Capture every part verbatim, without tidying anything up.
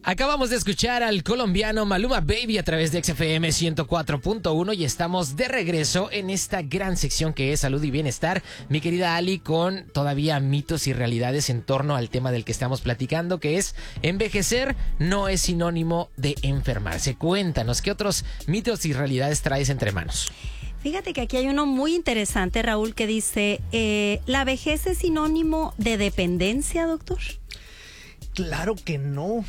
Acabamos de escuchar al colombiano Maluma Baby a través de X F M ciento cuatro punto uno y estamos de regreso en esta gran sección que es Salud y Bienestar. Mi querida Ali, con todavía mitos y realidades en torno al tema del que estamos platicando, que es envejecer no es sinónimo de enfermarse. Cuéntanos, ¿qué otros mitos y realidades traes entre manos? Fíjate que aquí hay uno muy interesante, Raúl, que dice, eh, ¿la vejez es sinónimo de dependencia, doctor? Claro que no.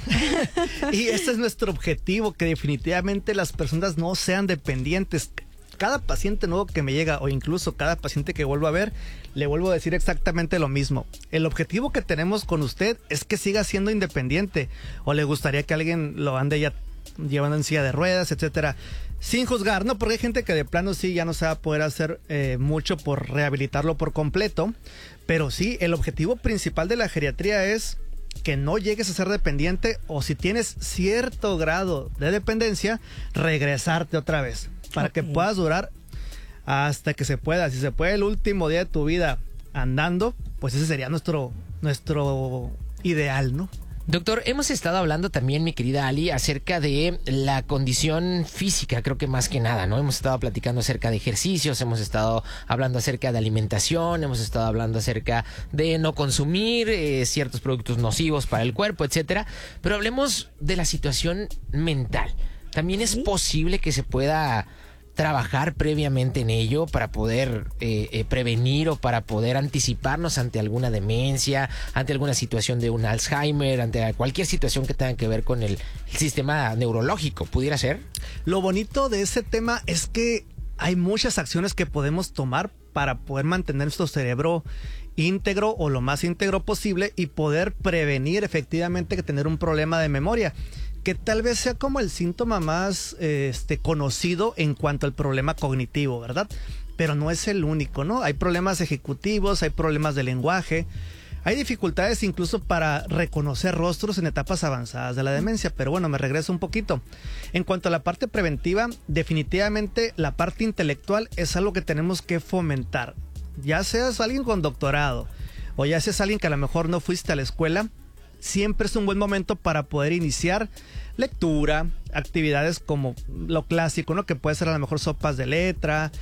Y ese es nuestro objetivo, que definitivamente las personas no sean dependientes. Cada paciente nuevo que me llega, o incluso cada paciente que vuelvo a ver, le vuelvo a decir exactamente lo mismo. El objetivo que tenemos con usted es que siga siendo independiente, o le gustaría que alguien lo ande ya llevando en silla de ruedas, etcétera. Sin juzgar, ¿no? Porque hay gente que de plano sí ya no se va a poder hacer eh, mucho por rehabilitarlo por completo. Pero sí, el objetivo principal de la geriatría es que no llegues a ser dependiente, o si tienes cierto grado de dependencia, regresarte otra vez para okay. que puedas durar hasta que se pueda. Si se puede el último día de tu vida andando, pues ese sería nuestro, nuestro ideal, ¿no? Doctor, hemos estado hablando también, mi querida Ali, acerca de la condición física, creo que más que nada, ¿no? Hemos estado platicando acerca de ejercicios, hemos estado hablando acerca de alimentación, hemos estado hablando acerca de no consumir eh, ciertos productos nocivos para el cuerpo, etcétera. Pero hablemos de la situación mental. ¿También es posible que se pueda trabajar previamente en ello para poder eh, eh, prevenir o para poder anticiparnos ante alguna demencia, ante alguna situación de un Alzheimer, ante cualquier situación que tenga que ver con el, el sistema neurológico? ¿Pudiera ser? Lo bonito de ese tema es que hay muchas acciones que podemos tomar para poder mantener nuestro cerebro íntegro o lo más íntegro posible y poder prevenir efectivamente que tener un problema de memoria, que tal vez sea como el síntoma más eh, este, conocido en cuanto al problema cognitivo, ¿verdad? Pero no es el único, ¿no? Hay problemas ejecutivos, hay problemas de lenguaje, hay dificultades incluso para reconocer rostros en etapas avanzadas de la demencia. Pero bueno, me regreso un poquito. En cuanto a la parte preventiva, definitivamente la parte intelectual es algo que tenemos que fomentar. Ya seas alguien con doctorado o ya seas alguien que a lo mejor no fuiste a la escuela, siempre es un buen momento para poder iniciar lectura, actividades como lo clásico, ¿no? Que puede ser a lo mejor sopas de letra,